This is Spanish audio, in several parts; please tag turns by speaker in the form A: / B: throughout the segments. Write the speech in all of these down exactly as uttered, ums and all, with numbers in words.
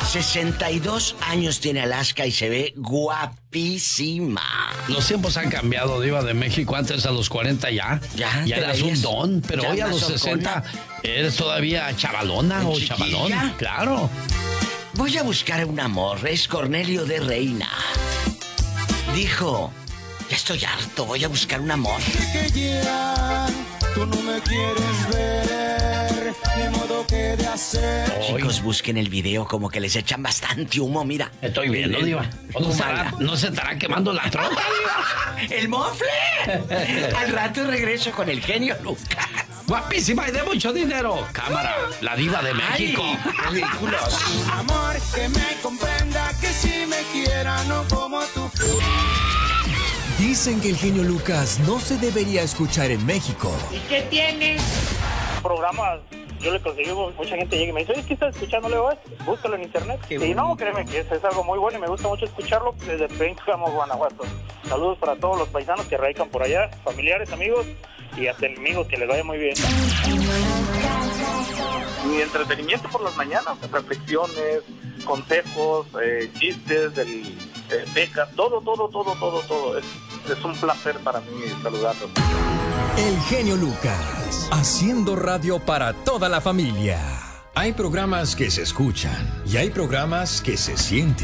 A: sesenta y dos años tiene Alaska y se ve guapísima.
B: Los tiempos han cambiado, Diva de México. Antes a los cuarenta ya.
A: Ya,
B: ya eras un don, pero hoy a los sesenta eres todavía chavalona o
A: chiquilla.
B: chavalón. Claro.
A: Voy a buscar un amor. Es Cornelio de Reina. Dijo: ya estoy harto, voy a buscar un amor.
C: Que ya tú no me quieres ver, ni modo que de hacer.
A: Chicos, busquen el video, como que les echan bastante humo, mira.
B: Estoy viendo,
A: el,
B: Diva. ¿No, estará, ¿No se estará quemando la tropa, Diva?
A: ¡El mofle! Al rato regreso con el genio Lucas.
B: Guapísima y de mucho dinero. Cámara, la Diva de México.
A: Ay, ridículos.
C: Amor, que me comprenda, que si me quiera, no como tú.
D: Dicen que el genio Lucas no se debería escuchar en México.
E: ¿Y qué tiene?
F: Programas, yo le conseguí, mucha gente llega y me dice, oye, ¿qué estás escuchando, Leo? Búscalo en internet. Qué y bueno. No, créeme que es, es algo muy bueno y me gusta mucho escucharlo desde Pénjamo, Guanajuato. Saludos para todos los paisanos que radican por allá, familiares, amigos y hasta enemigos, que les vaya muy bien. Mi entretenimiento por las mañanas, reflexiones, consejos, eh, chistes, del, eh, becas, todo, todo, todo, todo, todo. Es, es un placer para mí saludarlos.
D: El genio Lucas, haciendo radio para toda la familia. Hay programas que se escuchan y hay programas que se sienten.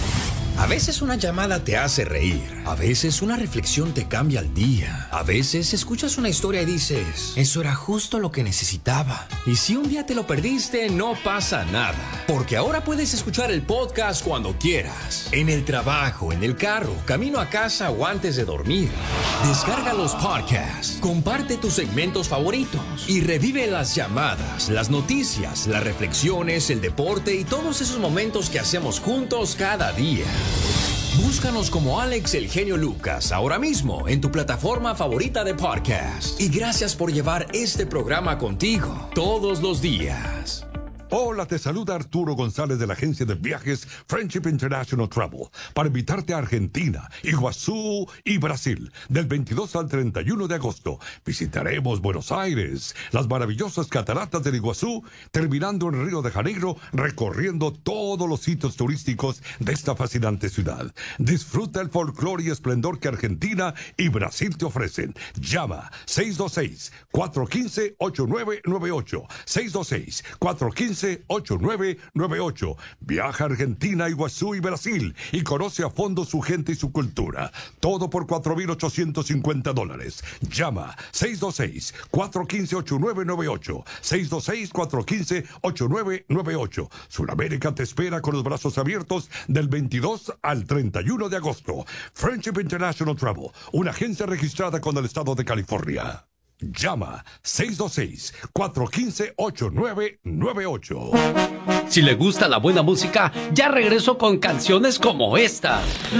D: A veces una llamada te hace reír, a veces una reflexión te cambia el día, a veces escuchas una historia y dices, eso era justo lo que necesitaba. Y si un día te lo perdiste, no pasa nada, porque ahora puedes escuchar el podcast cuando quieras, en el trabajo, en el carro, camino a casa o antes de dormir. Descarga los podcasts, comparte tus segmentos favoritos y revive las llamadas, las noticias, las reflexiones, el deporte y todos esos momentos que hacemos juntos cada día. Búscanos como Alex El Genio Lucas ahora mismo en tu plataforma favorita de podcast. Y gracias por llevar este programa contigo todos los días.
G: Hola, te saluda Arturo González de la agencia de viajes Friendship International Travel para invitarte a Argentina, Iguazú y Brasil del veintidós al treinta y uno de agosto. Visitaremos Buenos Aires, las maravillosas cataratas del Iguazú, terminando en Río de Janeiro, recorriendo todos los sitios turísticos de esta fascinante ciudad. Disfruta el folclore y esplendor que Argentina y Brasil te ofrecen. Llama seis dos seis, cuatro uno cinco, ocho nueve nueve ocho, seis dos seis, cuatro uno cinco, ocho nueve nueve ocho. Viaja a Argentina, Iguazú y Brasil y conoce a fondo su gente y su cultura. Todo por cuatro mil ochocientos cincuenta dólares. Llama seis dos seis, cuatro uno cinco, ocho nueve nueve ocho. seis dos seis, cuatro uno cinco, ocho nueve nueve ocho. Sudamérica te espera con los brazos abiertos del veintidós al treinta y uno de agosto. Friendship International Travel, una agencia registrada con el estado de California. Llama seis dos seis, cuatro uno cinco, ocho nueve nueve ocho.
B: Si le gusta la buena música, ya regreso con canciones como esta.